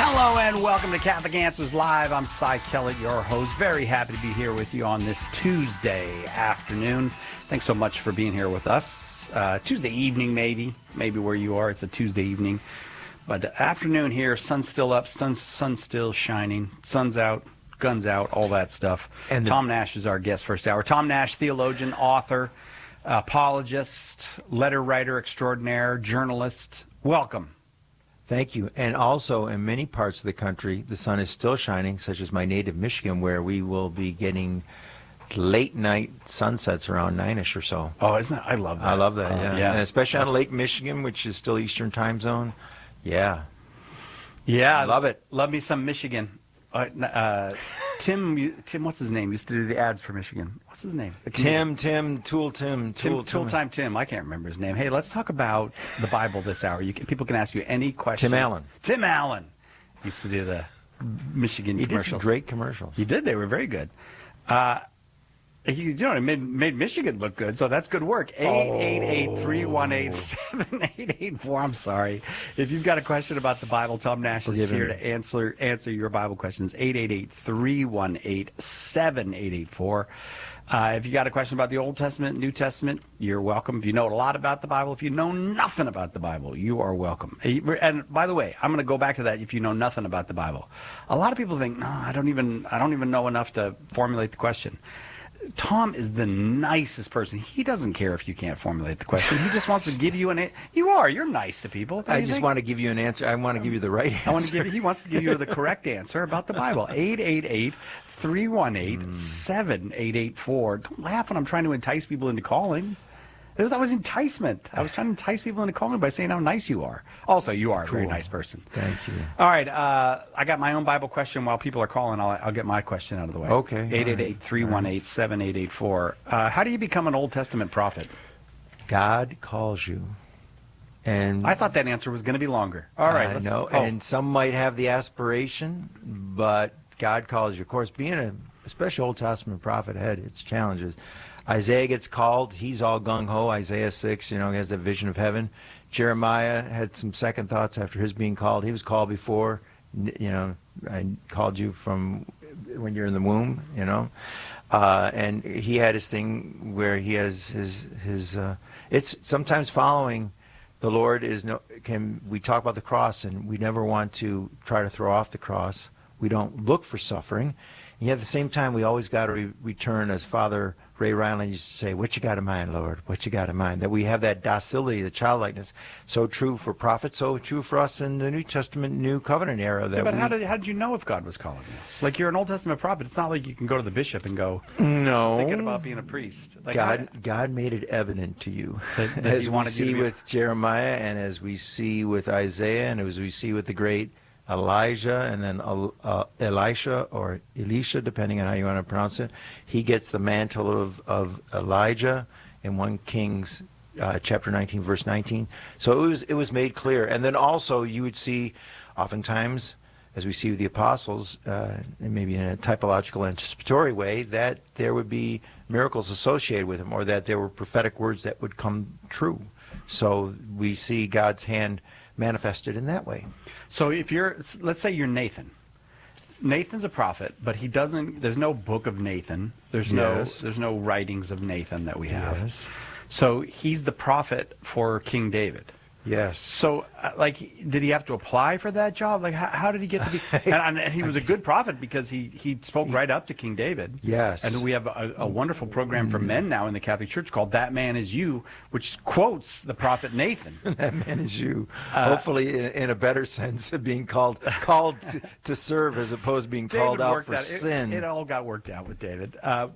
Hello and welcome to Catholic Answers Live. I'm Cy Kellett, your host. Very happy to be here with you on this Tuesday afternoon. Thanks so much for being here with us. Tuesday evening, maybe where you are, it's a Tuesday evening. But afternoon here, sun's still up, sun's still shining, sun's out, guns out, all that stuff. And Tom Nash is our guest first hour. Tom Nash, theologian, author, apologist, letter writer extraordinaire, journalist. Welcome. Thank you. And also, in many parts of the country, the sun is still shining, such as my native Michigan, where we will be getting late night sunsets around 9-ish or so. Oh, isn't that? I love that. I love that, yeah. And especially on Lake Michigan, which is still Eastern time zone. Yeah. Yeah. I love it. Love me some Michigan. Tim, what's his name? Used to do the ads for Michigan. What's his name? Tool Time Tim. I can't remember his name. Hey, let's talk about the Bible this hour. People can ask you any question. Tim Allen used to do the Michigan commercials. He did some great commercials. He did. They were very good. He made Michigan look good, so that's good work. 888-318-7884. I'm sorry. If you've got a question about the Bible, Tom Nash is here to answer your Bible questions. 888-318-7884. If you got a question about the Old Testament, New Testament, you're welcome. If you know a lot about the Bible, if you know nothing about the Bible, you are welcome. And by the way, I'm going to go back to that. If you know nothing about the Bible, a lot of people think, no, I don't even know enough to formulate the question. Tom is the nicest person. He doesn't care if you can't formulate the question. He just wants to give you you're nice to people. I just want to give you an answer. I want to give you the right answer. He wants to give you the correct answer about the Bible. 888-318-7884. Don't laugh when I'm trying to entice people into calling. That was enticement. I was trying to entice people into calling by saying how nice you are. Also, you are a very nice person. Thank you. All right. I got my own Bible question. While people are calling, I'll get my question out of the way. Okay. 888-318-7884. How do you become an Old Testament prophet? God calls you. And I thought that answer was going to be longer. All right. I know. And some might have the aspiration, but God calls you. Of course, being a special Old Testament prophet had its challenges. Isaiah gets called. He's all gung-ho. Isaiah 6, he has that vision of heaven. Jeremiah had some second thoughts after his being called. He was called before. I called you from when you're in the womb, and he had his thing where he has his it's sometimes following the Lord we talk about the cross, and we never want to try to throw off the cross. We don't look for suffering. And yet at the same time, we always got to return, as Father Ray Ryland used to say, what you got in mind, Lord? What you got in mind? That we have that docility, the childlikeness. So true for prophets, so true for us in the New Testament, New Covenant era. But how did you know if God was calling you? Like, you're an Old Testament prophet. It's not like you can go to the bishop and go, no, thinking about being a priest. Like, God made it evident to you. That as we see with Jeremiah, and as we see with Isaiah, and as we see with the great Elijah, and then Elisha, or Elisha, depending on how you want to pronounce it. He gets the mantle of Elijah in 1 Kings chapter 19, verse 19. So it was made clear. And then also you would see, oftentimes, as we see with the apostles, and maybe in a typological anticipatory way, that there would be miracles associated with them, or that there were prophetic words that would come true. So we see God's hand manifested in that way. So let's say you're Nathan. Nathan's a prophet, but there's no book of Nathan. There's no writings of Nathan that we have. Yes. So he's the prophet for King David. Yes. So, did he have to apply for that job? Like, how did he get to be? And he was a good prophet because he spoke right up to King David. Yes. And we have a wonderful program for men now in the Catholic Church called That Man Is You, which quotes the prophet Nathan. That man is you. Hopefully, in a better sense of being called to serve, as opposed to being called out for sin. It all got worked out with David.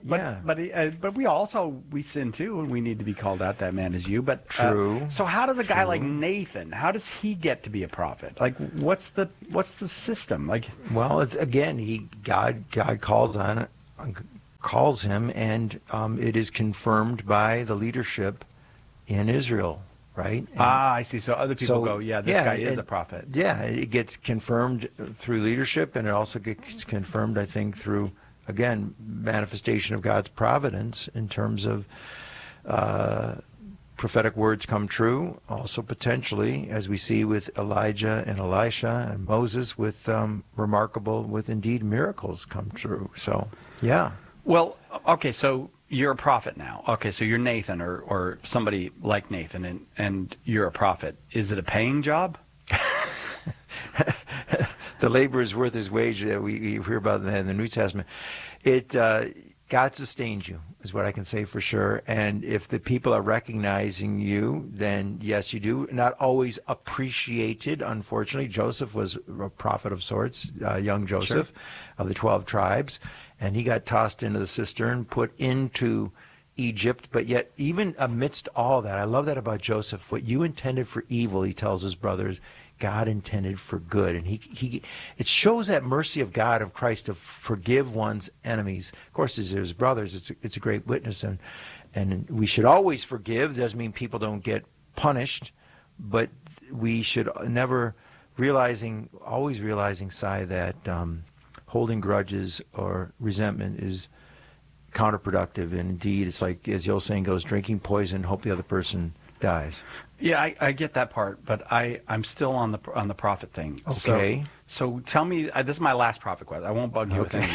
But we sin too, and we need to be called out. That man is you. But true. So how does a guy like Nathan, how does he get to be a prophet? Like, what's the system? Like, well, it's again, God calls him, and it is confirmed by the leadership in Israel, right? And I see. So other people go, this guy is a prophet. Yeah, it gets confirmed through leadership, and it also gets confirmed, I think, through, again, manifestation of God's providence in terms of prophetic words come true. Also, potentially, as we see with Elijah and Elisha and Moses, with indeed miracles come true. So, yeah. Well, okay, so you're a prophet now. Okay, so you're Nathan or somebody like Nathan, and you're a prophet. Is it a paying job? The labor is worth his wage that we hear about in the New Testament. God sustains you, is what I can say for sure. And if the people are recognizing you, then yes, you do. Not always appreciated, unfortunately. Joseph was a prophet of sorts, young Joseph of the 12 tribes. And he got tossed into the cistern, put into Egypt. But yet, even amidst all that, I love that about Joseph. What you intended for evil, he tells his brothers, God intended for good. And it shows that mercy of God, of Christ, to forgive one's enemies. Of course, as his brothers, it's a great witness. And we should always forgive. It doesn't mean people don't get punished. But we should never always realizing, Cy, that holding grudges or resentment is counterproductive. And indeed, it's like, as the old saying goes, drinking poison, hope the other person dies. Yeah, I get that part, but I'm still on the prophet thing. Okay. So tell me, this is my last prophet question. I won't bug you with any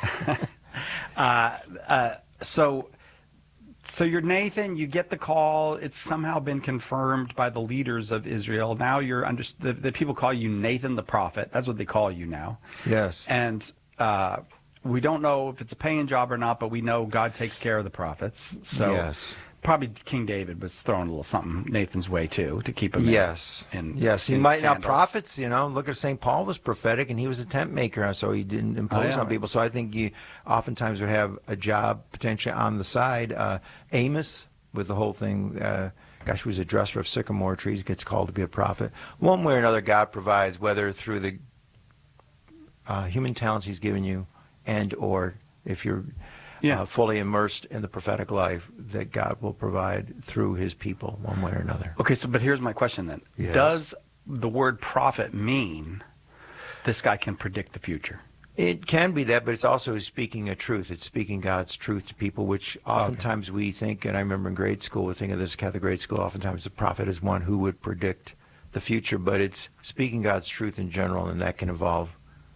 more. So you're Nathan. You get the call. It's somehow been confirmed by the leaders of Israel. Now the people call you Nathan the prophet. That's what they call you now. Yes. And we don't know if it's a paying job or not, but we know God takes care of the prophets. So yes. Probably King David was throwing a little something Nathan's way too to keep him. Yes. He might not. Prophets, look at St. Paul was prophetic, and he was a tent maker, so he didn't impose on people. So I think you oftentimes would have a job potentially on the side. Amos, with the whole thing, he was a dresser of sycamore trees, gets called to be a prophet. One way or another, God provides, whether through the human talents he's given you, and or if you're fully immersed in the prophetic life, that God will provide through his people one way or another. Okay, but here's my question then. Yes. Does the word prophet mean this guy can predict the future? It can be that, but it's also speaking a truth. It's speaking God's truth to people, which oftentimes we think, and I remember in grade school, we think of this Catholic grade school, oftentimes the prophet is one who would predict the future, but it's speaking God's truth in general, and that can involve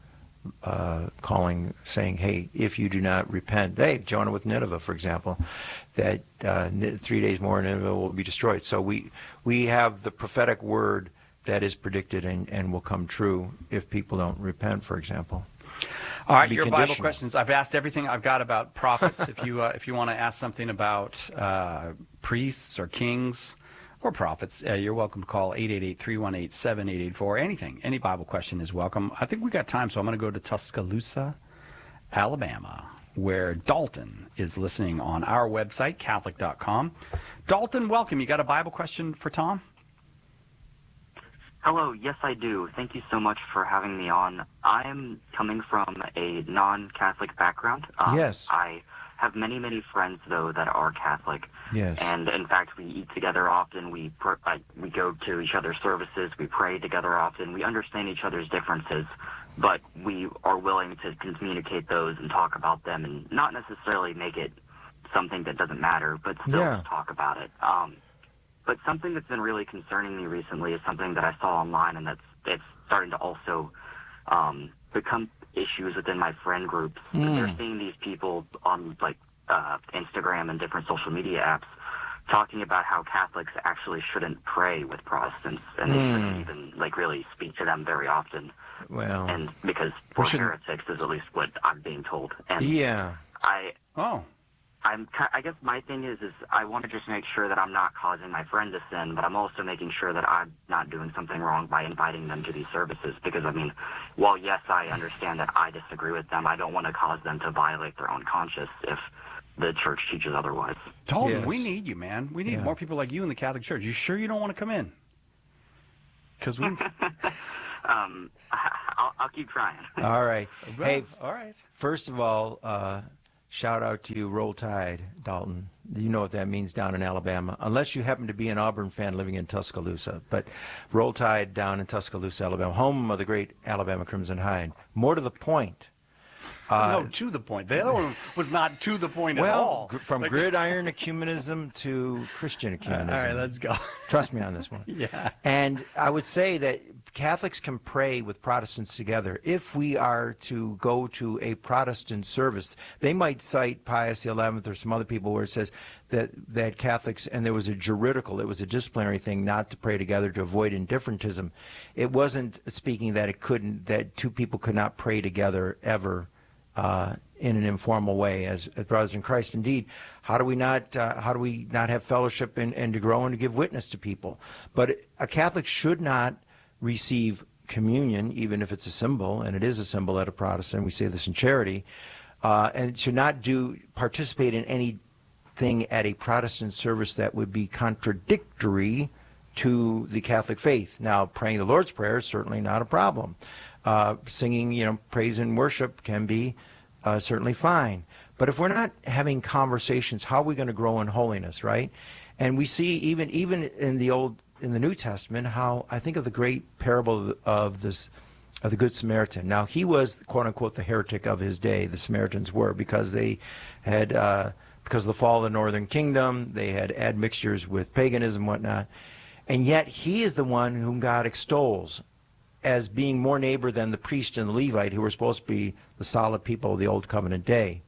saying, hey, if you do not repent, hey, Jonah with Nineveh, for example, that 3 days more Nineveh will be destroyed. So we have the prophetic word that is predicted and will come true if people don't repent, for example. All right, your Bible questions. I've asked everything I've got about prophets. If you want to ask something about priests or kings or prophets, you're welcome to call 888-318-7884. Anything, any Bible question is welcome. I think we got time, so I'm going to go to Tuscaloosa, Alabama, where Dalton is listening on our website, Catholic.com. Dalton, welcome. You got a Bible question for Tom? Hello, yes I do. Thank you so much for having me on. I'm coming from a non-Catholic background. Yes. I have many, many friends, though, that are Catholic. Yes. And, in fact, we eat together often. We go to each other's services. We pray together often. We understand each other's differences, but we are willing to communicate those and talk about them and not necessarily make it something that doesn't matter, but still talk about it. But something that's been really concerning me recently is something that I saw online, and it's starting to also become issues within my friend groups. They're seeing these people on Instagram and different social media apps talking about how Catholics actually shouldn't pray with Protestants, and they shouldn't even really speak to them very often. Well, and because we're heretics is at least what I'm being told. And I guess my thing is I want to just make sure that I'm not causing my friend to sin, but I'm also making sure that I'm not doing something wrong by inviting them to these services. Because, while yes, I understand that I disagree with them, I don't want to cause them to violate their own conscience if the church teaches otherwise. Dalton, we need you, man. We need more people like you in the Catholic Church. You sure you don't want to come in? Because we... I'll keep trying. All right. Hey, all right. First of all, shout out to you, Roll Tide, Dalton. You know what that means down in Alabama, unless you happen to be an Auburn fan living in Tuscaloosa. But Roll Tide down in Tuscaloosa, Alabama, home of the great Alabama Crimson Tide. More to the point, No, to the point. The other one was not to the point at all. From gridiron ecumenism to Christian ecumenism. All right, let's go. Trust me on this one. Yeah. And I would say that Catholics can pray with Protestants together. If we are to go to a Protestant service, they might cite Pius XI or some other people where it says that Catholics, and there was a juridical, it was a disciplinary thing not to pray together to avoid indifferentism. It wasn't speaking that that two people could not pray together ever in an informal way as brothers in Christ. Indeed, how do we not have fellowship and to grow and to give witness to people? But a Catholic should not receive communion, even if it's a symbol, and it is a symbol at a Protestant. We say this in charity, and should not participate in anything at a Protestant service that would be contradictory to the Catholic faith. Now, praying the Lord's Prayer is certainly not a problem. Singing, praise and worship can be certainly fine. But if we're not having conversations, how are we going to grow in holiness, right? And we see even in the New Testament how I think of the great parable of the Good Samaritan. Now, he was, quote unquote, the heretic of his day. The Samaritans were, because they had because of the fall of the Northern Kingdom, they had admixtures with paganism and whatnot. And yet he is the one whom God extols as being more neighbor than the priest and the Levite, who were supposed to be the solid people of the Old Covenant day.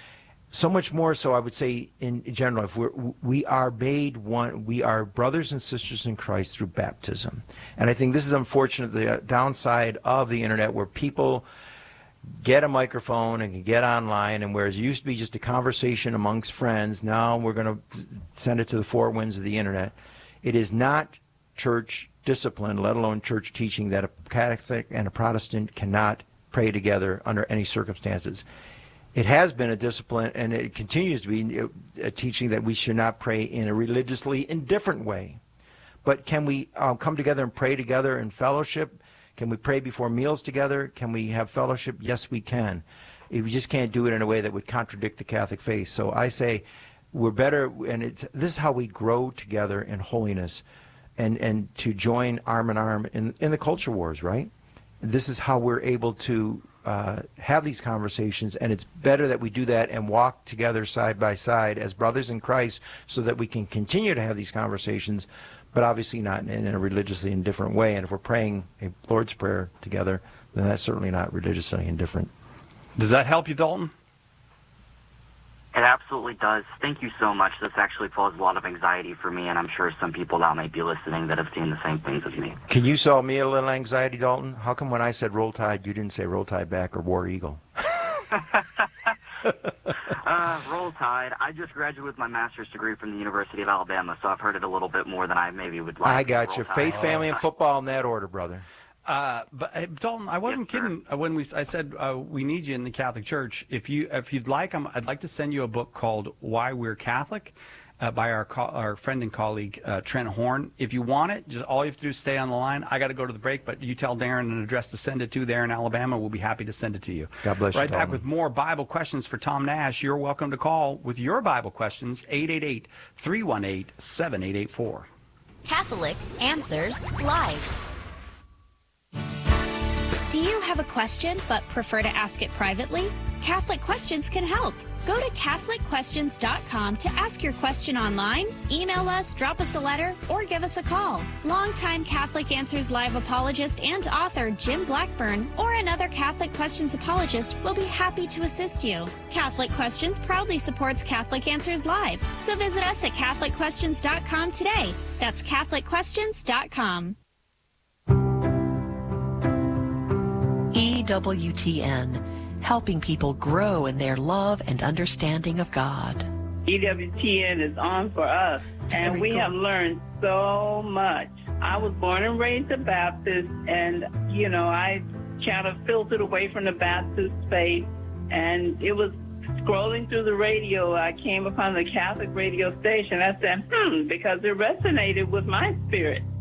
So much more so, I would say, in general, if we are made one, we are brothers and sisters in Christ through baptism. And I think this is unfortunate, the downside of the internet, where people get a microphone and can get online, and whereas it used to be just a conversation amongst friends, now we're going to send it to the four winds of the internet. It is not church discipline, let alone church teaching, that a Catholic and a Protestant cannot pray together under any circumstances. It has been a discipline, and it continues to be a teaching that we should not pray in a religiously indifferent way. But can we come together and pray together in fellowship? Can we pray before meals together? Can we have fellowship? Yes, we can. We just can't do it in a way that would contradict the Catholic faith. So I say we're better, and this is how we grow together in holiness. And to join arm in arm in the culture wars, right? This is how we're able to have these conversations, and it's better that we do that and walk together side by side as brothers in Christ so that we can continue to have these conversations, but obviously not in a religiously indifferent way. And if we're praying a Lord's Prayer together, then that's certainly not religiously indifferent. Does that help you, Dalton? It absolutely does. Thank you so much. This actually caused a lot of anxiety for me, and I'm sure some people that might be listening that have seen the same things as me. Can you solve me a little anxiety, Dalton? How come when I said Roll Tide, you didn't say Roll Tide back or War Eagle? Roll Tide. I just graduated with my master's degree from the University of Alabama, so I've heard it a little bit more than I maybe would like. I got you. Faith, family, and football in that order, brother. But Dalton, I wasn't kidding when I said we need you in the Catholic Church. If you'd like, I'd like to send you a book called Why We're Catholic by our friend and colleague Trent Horn. If you want it, just all you have to do is stay on the line. I got to go to the break, but you tell Darren an address to send it to there in Alabama. We'll be happy to send it to you. God bless you. Right back Dalton. with more Bible questions for Tom Nash. You're welcome to call with your Bible questions, 888-318-7884. Catholic Answers Live. Do you have a question but prefer to ask it privately? Catholic Questions can help. Go to CatholicQuestions.com to ask your question online, email us, drop us a letter, or give us a call. Longtime Catholic Answers Live apologist and author Jim Blackburn or another Catholic Questions apologist will be happy to assist you. Catholic Questions proudly supports Catholic Answers Live, so visit us at CatholicQuestions.com today. That's CatholicQuestions.com. EWTN, helping people grow in their love and understanding of God. EWTN is on for us, and we have learned so much. I was born and raised a Baptist, and, I kind of filtered away from the Baptist faith, and it was scrolling through the radio, I came upon the Catholic radio station. I said, because it resonated with my spirit.